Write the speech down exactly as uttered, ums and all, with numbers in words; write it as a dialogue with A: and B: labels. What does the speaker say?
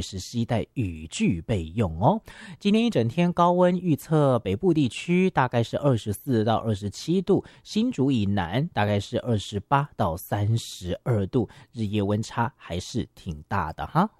A: 时携带雨具备用哦。今天一整天高温预测，北部地区大概是二十四到二十七度，新竹以南大概是二十八到三十二度，日夜温差还是挺大的哈。